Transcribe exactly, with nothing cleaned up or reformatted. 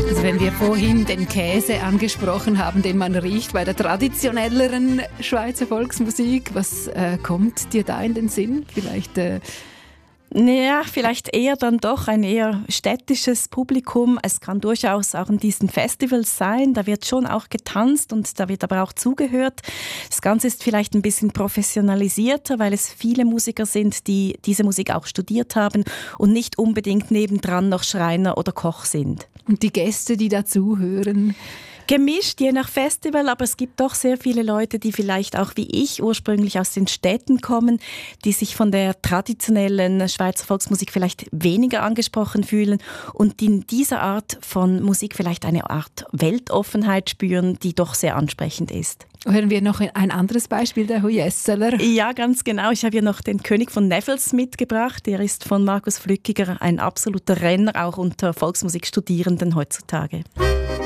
Also wenn wir vorhin den Käse angesprochen haben, den man riecht bei der traditionelleren Schweizer Volksmusik, was äh, kommt dir da in den Sinn? Vielleicht... Äh Ja, vielleicht eher dann doch ein eher städtisches Publikum. Es kann durchaus auch in diesen Festivals sein. Da wird schon auch getanzt und da wird aber auch zugehört. Das Ganze ist vielleicht ein bisschen professionalisierter, weil es viele Musiker sind, die diese Musik auch studiert haben und nicht unbedingt nebendran noch Schreiner oder Koch sind. Und die Gäste, die dazuhören? Gemischt, je nach Festival, aber es gibt doch sehr viele Leute, die vielleicht auch wie ich ursprünglich aus den Städten kommen, die sich von der traditionellen Schweizer Volksmusik vielleicht weniger angesprochen fühlen und die in dieser Art von Musik vielleicht eine Art Weltoffenheit spüren, die doch sehr ansprechend ist. Hören wir noch ein anderes Beispiel der Hujesseler? Ja, ganz genau. Ich habe hier noch den König von Nevels mitgebracht. Der ist von Markus Flückiger ein absoluter Renner, auch unter Volksmusikstudierenden heutzutage.